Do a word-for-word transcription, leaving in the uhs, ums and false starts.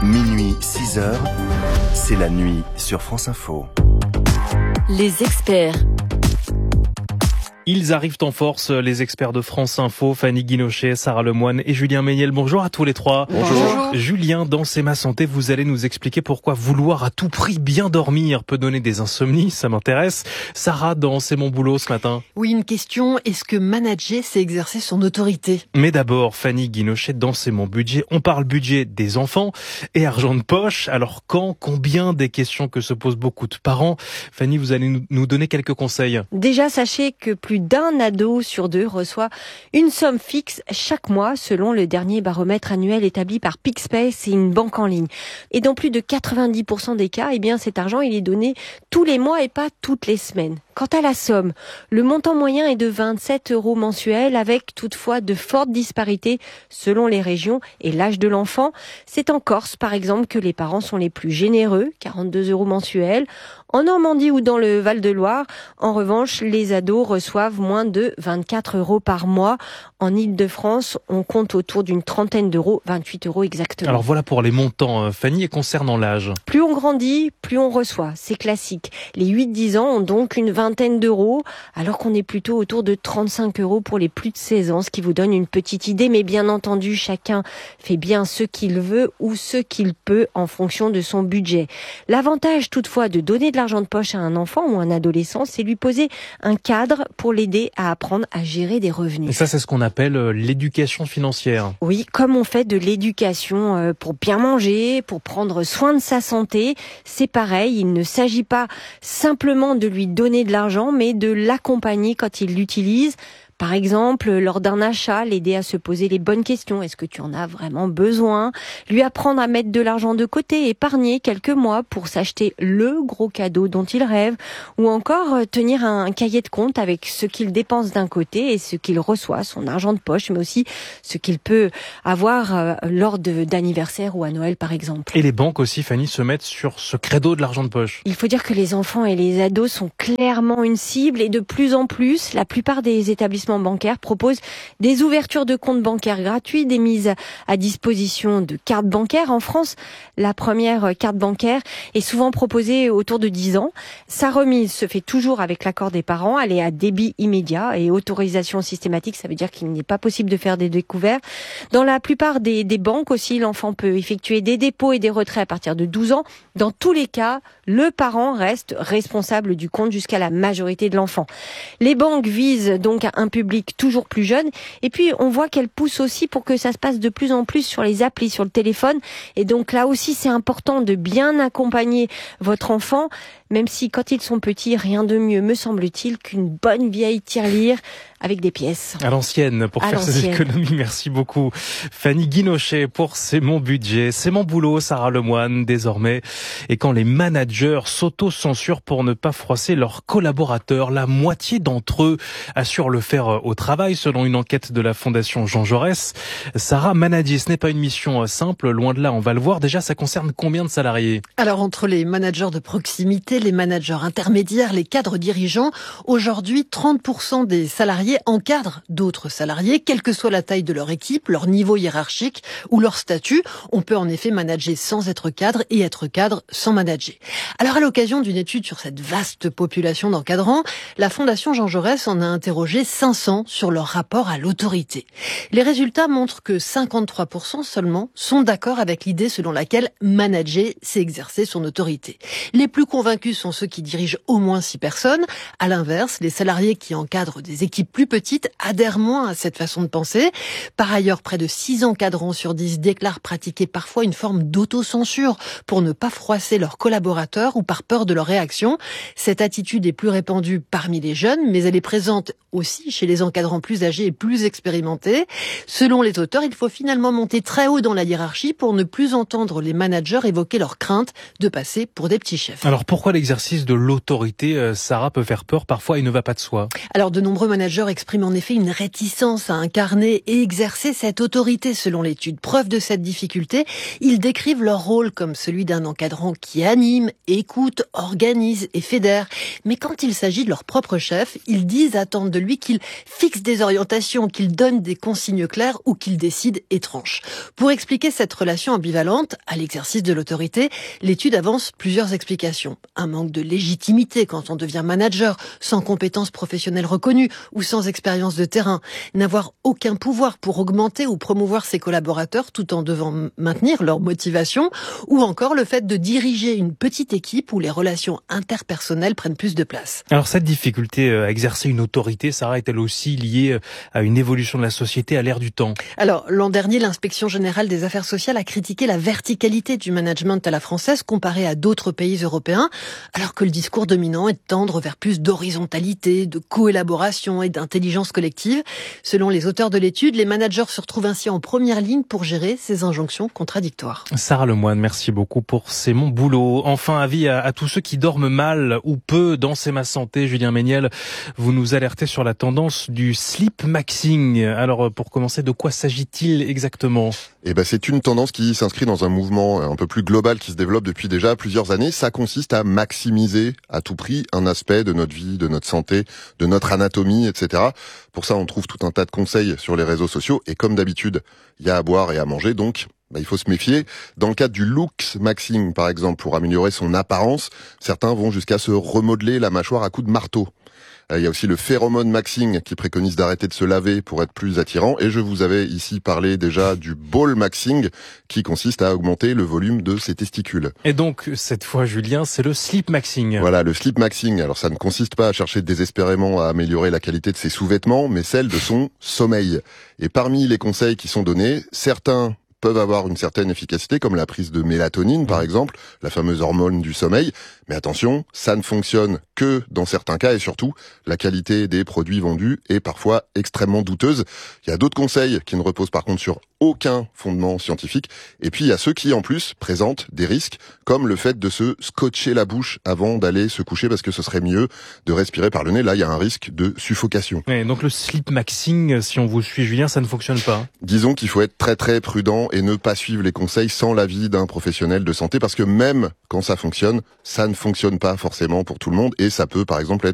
Minuit, six heures, c'est la nuit sur France Info. Les experts. Ils arrivent en force, les experts de France Info, Fanny Guinochet, Sarah Lemoine et Julien Méniel. Bonjour à tous les trois. Bonjour. Julien, dans C'est ma santé, vous allez nous expliquer pourquoi vouloir à tout prix bien dormir peut donner des insomnies, ça m'intéresse. Sarah, dans C'est mon boulot ce matin. Oui, une question, est-ce que manager, c'est exercer son autorité ? Mais d'abord, Fanny Guinochet, dans C'est mon budget, on parle budget des enfants et argent de poche. Alors quand, combien, des questions que se posent beaucoup de parents. Fanny, vous allez nous donner quelques conseils. Déjà, sachez que plus d'un ado sur deux reçoit une somme fixe chaque mois selon le dernier baromètre annuel établi par Pixpace et une banque en ligne. Et dans plus de quatre-vingt-dix pour cent des cas, eh bien cet argent il est donné tous les mois et pas toutes les semaines. Quant à la somme, le montant moyen est de vingt-sept euros mensuels avec toutefois de fortes disparités selon les régions et l'âge de l'enfant. C'est en Corse par exemple que les parents sont les plus généreux, quarante-deux euros mensuels. En Normandie ou dans le Val-de-Loire, en revanche, les ados reçoivent moins de vingt-quatre euros par mois. En Île-de-France, on compte autour d'une trentaine d'euros, vingt-huit euros exactement. Alors voilà pour les montants, Fanny, et concernant l'âge. Plus on grandit, plus on reçoit, c'est classique. Les huit dix ans ont donc une vingtaine d'euros, alors qu'on est plutôt autour de trente-cinq euros pour les plus de seize ans, ce qui vous donne une petite idée. Mais bien entendu, chacun fait bien ce qu'il veut ou ce qu'il peut en fonction de son budget. L'avantage toutefois de donner de l'argent de poche à un enfant ou un adolescent, c'est lui poser un cadre pour l'aider à apprendre à gérer des revenus. Et ça, c'est ce qu'on appelle l'éducation financière. Oui, comme on fait de l'éducation pour bien manger, pour prendre soin de sa santé, c'est pareil. Il ne s'agit pas simplement de lui donner de l'argent, mais de l'accompagner quand il l'utilise. Par exemple, lors d'un achat, l'aider à se poser les bonnes questions. Est-ce que tu en as vraiment besoin ? Lui apprendre à mettre de l'argent de côté, épargner quelques mois pour s'acheter le gros cadeau dont il rêve. Ou encore tenir un cahier de compte avec ce qu'il dépense d'un côté et ce qu'il reçoit, son argent de poche, mais aussi ce qu'il peut avoir lors de, d'anniversaire ou à Noël par exemple. Et les banques aussi, Fanny, se mettent sur ce credo de l'argent de poche. Il faut dire que les enfants et les ados sont clairement une cible et de plus en plus, la plupart des établissements bancaires proposent des ouvertures de comptes bancaires gratuits, des mises à disposition de cartes bancaires. En France, la première carte bancaire est souvent proposée autour de dix ans. Sa remise se fait toujours avec l'accord des parents. Elle est à débit immédiat et autorisation systématique. Ça veut dire qu'il n'est pas possible de faire des découverts. Dans la plupart des, des banques aussi, l'enfant peut effectuer des dépôts et des retraits à partir de douze ans. Dans tous les cas, le parent reste responsable du compte jusqu'à la majorité de l'enfant. Les banques visent donc un public toujours plus jeune. Et puis, on voit qu'elle pousse aussi pour que ça se passe de plus en plus sur les applis, sur le téléphone. Et donc là aussi, c'est important de bien accompagner votre enfant, même si quand ils sont petits, rien de mieux, me semble-t-il, qu'une bonne vieille tirelire avec des pièces. À l'ancienne, pour à faire l'ancienne. ses économies. Merci beaucoup. Fanny Guinochet pour C'est mon budget. C'est mon boulot, Sarah Lemoine, désormais. Et quand les managers s'auto-censurent pour ne pas froisser leurs collaborateurs, la moitié d'entre eux assurent le faire au travail, selon une enquête de la Fondation Jean Jaurès. Sarah, manager, ce n'est pas une mission simple, loin de là, on va le voir. Déjà, ça concerne combien de salariés ? Alors, entre les managers de proximité, les managers intermédiaires, les cadres dirigeants, aujourd'hui, trente pour cent des salariés encadrent d'autres salariés, quelle que soit la taille de leur équipe, leur niveau hiérarchique ou leur statut. On peut en effet manager sans être cadre et être cadre sans manager. Alors, à l'occasion d'une étude sur cette vaste population d'encadrants, la Fondation Jean Jaurès en a interrogé cinq cents sur leur rapport à l'autorité. Les résultats montrent que cinquante-trois pour cent seulement sont d'accord avec l'idée selon laquelle manager, c'est exercer son autorité. Les plus convaincus sont ceux qui dirigent au moins six personnes. À l'inverse, les salariés qui encadrent des équipes plus petites adhèrent moins à cette façon de penser. Par ailleurs, près de six encadrants sur dix déclarent pratiquer parfois une forme d'autocensure pour ne pas froisser leurs collaborateurs ou par peur de leur réaction. Cette attitude est plus répandue parmi les jeunes, mais elle est présente aussi chez les encadrants plus âgés et plus expérimentés. Selon les auteurs, il faut finalement monter très haut dans la hiérarchie pour ne plus entendre les managers évoquer leur crainte de passer pour des petits chefs. Alors pourquoi l'exercice de l'autorité, Sarah, peut faire peur parfois et ne va pas de soi ? Alors de nombreux managers expriment en effet une réticence à incarner et exercer cette autorité selon l'étude. Preuve de cette difficulté, ils décrivent leur rôle comme celui d'un encadrant qui anime, écoute, organise et fédère. Mais quand il s'agit de leur propre chef, ils disent attendre de celui qu'il fixe des orientations, qu'il donne des consignes claires ou qu'il décide et tranche. Pour expliquer cette relation ambivalente à l'exercice de l'autorité, l'étude avance plusieurs explications. Un manque de légitimité quand on devient manager, sans compétences professionnelles reconnues ou sans expérience de terrain. N'avoir aucun pouvoir pour augmenter ou promouvoir ses collaborateurs tout en devant maintenir leur motivation, ou encore le fait de diriger une petite équipe où les relations interpersonnelles prennent plus de place. Alors cette difficulté à exercer une autorité, Sarah, est-elle aussi liée à une évolution de la société à l'ère du temps? Alors, l'an dernier, l'Inspection générale des affaires sociales a critiqué la verticalité du management à la française comparée à d'autres pays européens, alors que le discours dominant est de tendre vers plus d'horizontalité, de coélaboration et d'intelligence collective. Selon les auteurs de l'étude, les managers se retrouvent ainsi en première ligne pour gérer ces injonctions contradictoires. Sarah Lemoine, merci beaucoup pour C'est mon boulot. Enfin, avis à, à tous ceux qui dorment mal ou peu dans C'est ma santé. Julien Méniel, vous nous alertez sur la tendance du sleep maxing. Alors, pour commencer, de quoi s'agit-il exactement? Eh ben, c'est une tendance qui s'inscrit dans un mouvement un peu plus global qui se développe depuis déjà plusieurs années. Ça consiste à maximiser à tout prix un aspect de notre vie, de notre santé, de notre anatomie, et cetera. Pour ça, on trouve tout un tas de conseils sur les réseaux sociaux. Et comme d'habitude, il y a à boire et à manger, donc bah, il faut se méfier. Dans le cadre du looks maxing, par exemple, pour améliorer son apparence, certains vont jusqu'à se remodeler la mâchoire à coups de marteau. Il y a aussi le phéromone maxing qui préconise d'arrêter de se laver pour être plus attirant. Et je vous avais ici parlé déjà du ball maxing qui consiste à augmenter le volume de ses testicules. Et donc, cette fois, Julien, c'est le sleep maxing. Voilà, le sleep maxing. Alors, ça ne consiste pas à chercher désespérément à améliorer la qualité de ses sous-vêtements, mais celle de son sommeil. Et parmi les conseils qui sont donnés, certains peuvent avoir une certaine efficacité, comme la prise de mélatonine, par exemple, la fameuse hormone du sommeil. Mais attention, ça ne fonctionne que dans certains cas, et surtout, la qualité des produits vendus est parfois extrêmement douteuse. Il y a d'autres conseils qui ne reposent par contre sur aucun fondement scientifique. Et puis, il y a ceux qui, en plus, présentent des risques, comme le fait de se scotcher la bouche avant d'aller se coucher, parce que ce serait mieux de respirer par le nez. Là, il y a un risque de suffocation. Ouais, donc le sleep maxing, si on vous suit, Julien, ça ne fonctionne pas. Disons qu'il faut être très très prudent et ne pas suivre les conseils sans l'avis d'un professionnel de santé, parce que même quand ça fonctionne, ça ne fonctionne pas forcément pour tout le monde, et ça peut par exemple être